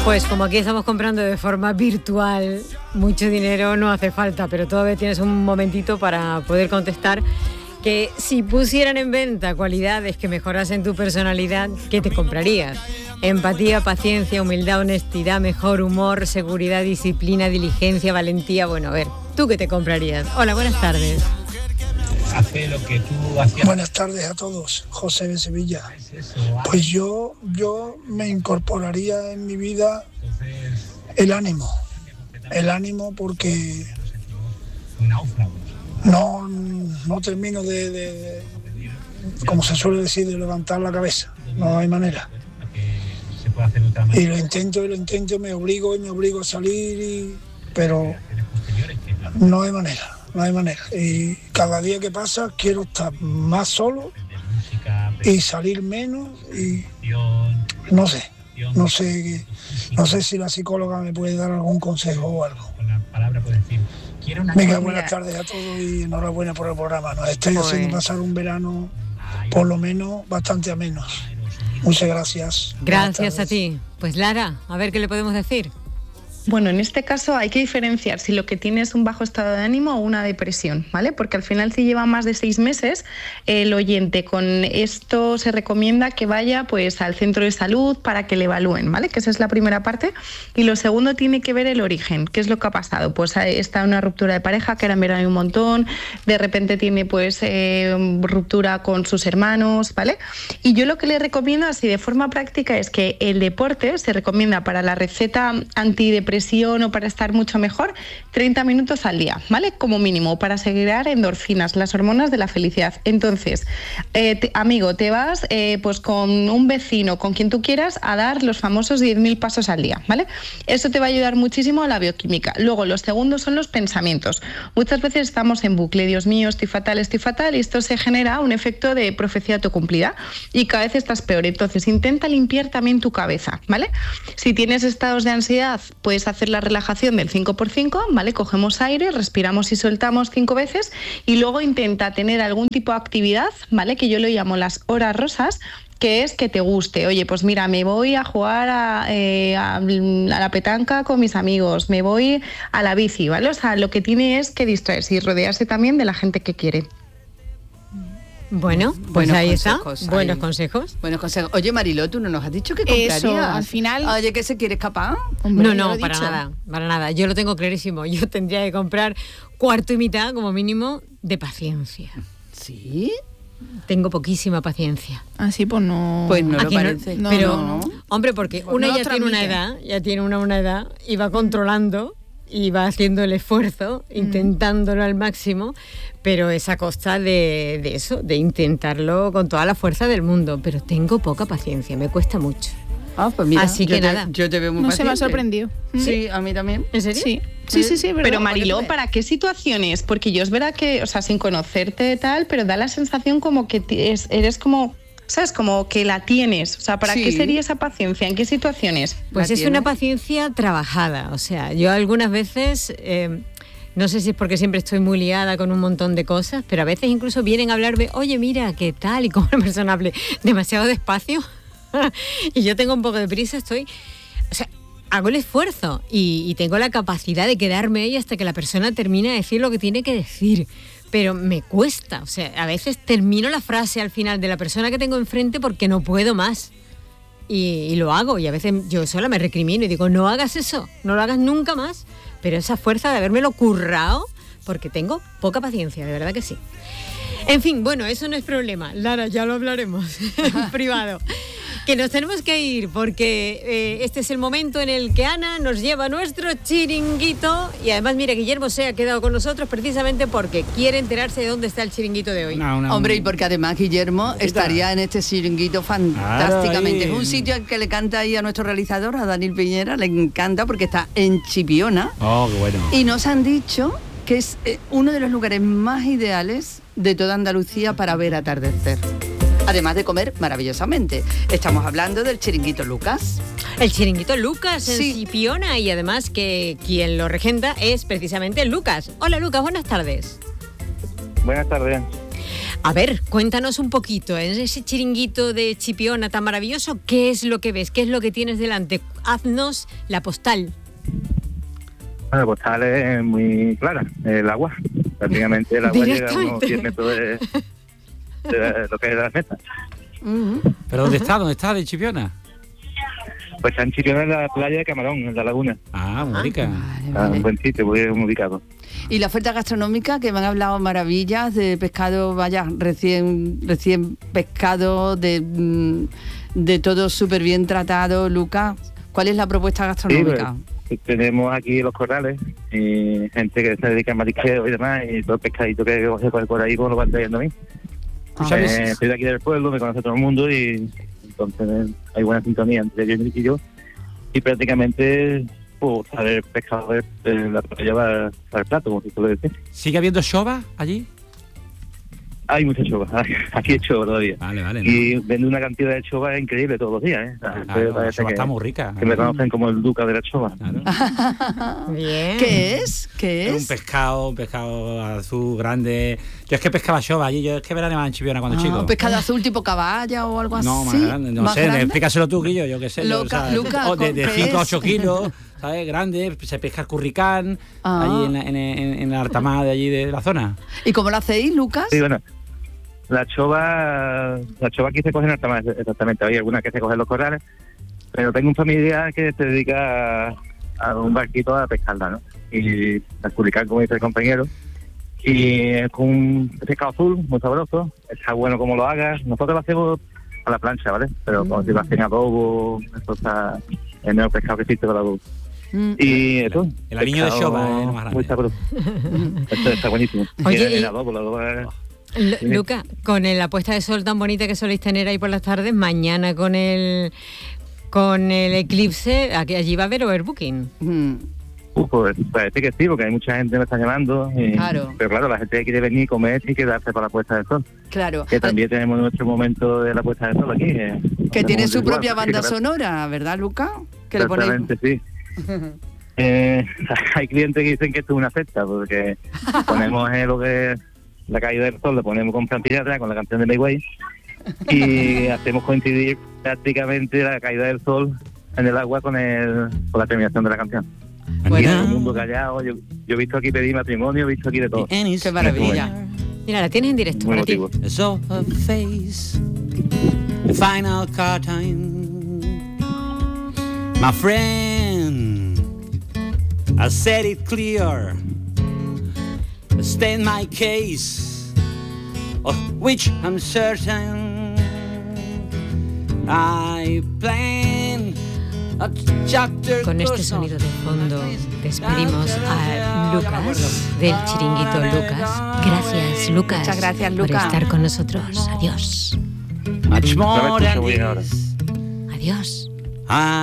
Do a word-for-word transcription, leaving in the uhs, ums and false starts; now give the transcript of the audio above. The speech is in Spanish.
Pues como aquí estamos comprando de forma virtual, mucho dinero no hace falta, pero todavía tienes un momentito para poder contestar que si pusieran en venta cualidades que mejorasen tu personalidad, ¿qué te comprarías? Empatía, paciencia, humildad, honestidad, mejor humor, seguridad, disciplina, diligencia, valentía. Bueno, a ver, ¿tú qué te comprarías? Hola, buenas tardes. Hace lo que tú hacías. Buenas tardes a todos, José de Sevilla. Pues yo, yo me incorporaría en mi vida el ánimo, el ánimo porque no, no termino de, de, de, como se suele decir, de levantar la cabeza, no hay manera. Y lo intento y lo intento, me obligo y me obligo a salir, y, pero no hay manera. No hay manera. Y cada día que pasa quiero estar más solo y salir menos y no sé, no sé, no sé si la psicóloga me puede dar algún consejo o algo. Venga, buenas tardes a todos y enhorabuena por el programa. Nos estáis pues... haciendo pasar un verano por lo menos bastante a menos. Muchas gracias. Gracias a ti. Pues Lara, a ver qué le podemos decir. Bueno, en este caso hay que diferenciar si lo que tiene es un bajo estado de ánimo o una depresión, ¿vale? Porque al final, si lleva más de seis meses, el oyente con esto se recomienda que vaya pues al centro de salud para que le evalúen, ¿vale? Que esa es la primera parte. Y lo segundo tiene que ver el origen. ¿Qué es lo que ha pasado? Pues está una ruptura de pareja, que era en verano un montón, de repente tiene pues eh, ruptura con sus hermanos, ¿vale? Y yo lo que le recomiendo así de forma práctica es que el deporte se recomienda para la receta antidepresiva o para estar mucho mejor, treinta minutos al día, ¿vale? Como mínimo, para segregar endorfinas, las hormonas de la felicidad. Entonces, eh, te, amigo, te vas eh, pues con un vecino, con quien tú quieras, a dar los famosos diez mil pasos al día, ¿vale? Eso te va a ayudar muchísimo a la bioquímica. Luego, los segundos son los pensamientos. Muchas veces estamos en bucle, Dios mío, estoy fatal, estoy fatal, y esto se genera un efecto de profecía autocumplida y cada vez estás peor. Entonces, intenta limpiar también tu cabeza, ¿vale? Si tienes estados de ansiedad, pues hacer la relajación del cinco por cinco, ¿vale? Cogemos aire, respiramos y soltamos cinco veces y luego intenta tener algún tipo de actividad, ¿vale? Que yo lo llamo las horas rosas, que es que te guste. Oye, pues mira, me voy a jugar a, eh, a, a la petanca con mis amigos, me voy a la bici, ¿vale? O sea, lo que tiene es que distraerse y rodearse también de la gente que quiere. Bueno, pues buenos ahí consejos, está. Buenos ahí. consejos. Buenos consejos. Oye, Mariló, ¿tú no nos has dicho que comprarías? Eso, al final... Oye, ¿que se quiere escapar? Hombre, no, no, para nada, para nada. Yo lo tengo clarísimo. Yo tendría que comprar cuarto y mitad, como mínimo, de paciencia. ¿Sí? Tengo poquísima paciencia. Así pues no... Pues no lo Aquí parece. No, No, pero, no, no. hombre, porque Pues una no ya lo tiene una tramite. edad, ya tiene una, una edad y va controlando y va haciendo el esfuerzo, mm. intentándolo al máximo, pero es a costa de, de eso, de intentarlo con toda la fuerza del mundo. Pero tengo poca paciencia, me cuesta mucho. Ah, pues mira, así que yo te, nada. Yo te veo muy No paciente. se me ha sorprendido. Sí, a mí también. ¿En serio? Sí, sí, sí, sí. Pero Mariló, ¿para qué situaciones? Porque yo es verdad que, o sea, sin conocerte tal, pero da la sensación como que eres, eres como... ¿Sabes? Como que la tienes. O sea, ¿para Sí. qué sería esa paciencia? ¿En qué situaciones? Pues ¿La es tienes? una paciencia trabajada. O sea, yo algunas veces, eh, no sé si es porque siempre estoy muy liada con un montón de cosas, pero a veces incluso vienen a hablarme, oye, mira, ¿qué tal? Y como una persona hable demasiado despacio y yo tengo un poco de prisa, estoy... O sea, hago el esfuerzo y, y tengo la capacidad de quedarme ahí hasta que la persona termine de decir lo que tiene que decir. Pero me cuesta, o sea, a veces termino la frase al final de la persona que tengo enfrente porque no puedo más. Y, y lo hago, y a veces yo sola me recrimino y digo, no hagas eso, no lo hagas nunca más. Pero esa fuerza de habérmelo currado, porque tengo poca paciencia, de verdad que sí. En fin, bueno, eso no es problema. Lara, ya lo hablaremos en privado. Que nos tenemos que ir porque eh, este es el momento en el que Ana nos lleva a nuestro chiringuito. Y además, mira, Guillermo se ha quedado con nosotros precisamente porque quiere enterarse de dónde está el chiringuito de hoy. No, no, Hombre, y porque además Guillermo estaría en este chiringuito fantásticamente. Claro, es un sitio al que le canta ahí a nuestro realizador, a Daniel Piñera, le encanta porque está en Chipiona. Oh, qué bueno. Y nos han dicho que es eh, uno de los lugares más ideales de toda Andalucía para ver atardecer. Además de comer maravillosamente. Estamos hablando del Chiringuito Lucas. El Chiringuito Lucas en Sí. Chipiona, y además que quien lo regenta es precisamente Lucas. Hola Lucas, buenas tardes. Buenas tardes. A ver, cuéntanos un poquito, en ese chiringuito de Chipiona tan maravilloso, ¿qué es lo que ves? ¿Qué es lo que tienes delante? Haznos la postal. Bueno, la postal es muy clara, el agua. Prácticamente el agua llega a unos diez metros de, de lo que es la meta. Uh-huh. ¿Pero dónde está? ¿Dónde está de Chipiona? Pues está en Chipiona, en la playa de Camarón, en la laguna. Ah, muy rica. Vale, Ah, vale. un buen sitio, muy bien ubicado. Y la oferta gastronómica, que me han hablado maravillas de pescado, vaya, recién recién pescado, de, mm, de todo súper bien tratado. Lucas, ¿cuál es la propuesta gastronómica? Sí, pues, tenemos aquí los corrales y gente que se dedica al marisqueo y demás, y todo el pescadito que coge por por ahí, como lo van trayendo a mí. Ah, Eh, soy de aquí del pueblo, me conoce todo el mundo y entonces hay buena sintonía entre yo y yo. Y prácticamente, pues, saber pescado de de la playa va al plato, como se suele decir. ¿Sigue habiendo shoba allí? Hay mucha choba, aquí hay choba todavía. Vale, vale. ¿no? Y vende una cantidad de choba increíble todos los días, ¿eh? Claro, Entonces, la parece shoba que, está muy rica. que me conocen como el duca de la choba. Claro. Bien. ¿Qué es? ¿Qué Es es? un pescado, un pescado azul grande. Yo es que pescaba shoba allí, yo es que veranaba en Chipiona cuando Ah, chico. un pescado azul tipo caballa o algo así. No, más grande, no ¿Más sé, grande? explícaselo tú, Guillo, yo qué sé. yo, Luca- o sea, Luca, o de ¿qué cinco a es? ocho kilos, ¿sabes? Grande, se pesca el curricán, Ah. allí en, la- en, en, en el altamar de allí de la zona. ¿Y cómo lo hacéis, Lucas? Sí, bueno, la choba, la choba aquí se coge en alta exactamente. Hay algunas que se cogen en los corrales, pero tengo un familiar que se dedica a, a un barquito a pescarla, ¿no? Y a curricán, como dice el compañero. Y es con un pescado azul, muy sabroso, está bueno como lo hagas. Nosotros lo hacemos a la plancha, ¿vale? Pero cuando si lo hacen adobo, eso está el mejor pescado que existe para adobo. Mm. Y eso, El aliño de pescado choba es lo más muy grande. sabroso. Esto está buenísimo. Oye, Y el, y- el adobo, el adobo es... Lu- Sí. Luca, con el- la puesta de sol tan bonita que soléis tener ahí por las tardes, mañana con el con el eclipse, aquí, allí va a haber overbooking. Mm. Uh, pues parece que sí, porque hay mucha gente que me está llamando. Y, Claro. Pero claro, la gente quiere venir, comer y quedarse para la puesta del sol. Claro. Que también tenemos nuestro momento de la puesta del sol aquí. eh, Que tiene hacemos su igual, propia así banda que- sonora, ¿verdad, Luca? Que le ponéis. Exactamente, sí. Eh, hay clientes que dicen que esto es una secta, porque ponemos eh, lo que es la caída del sol, lo ponemos con plantilla atrás, con la canción de Mayway, y hacemos coincidir prácticamente la caída del sol en el agua con, el, con la terminación de la canción. Bueno. Todo el mundo callado. Yo, yo he visto aquí pedir matrimonio, he visto aquí de todo. Qué maravilla. Mira, la tienes en directo Muy para ti. emotivo. So her face, the final car time. My friend, I said it clear. State my case, of which I'm certain. I plan a chapter. Con este sonido de fondo despedimos a Lucas del chiringuito Lucas. Gracias, Lucas. Muchas gracias, por Luca. estar con nosotros. Adiós. Much No me more escucho than bien ahora. this. Adiós. I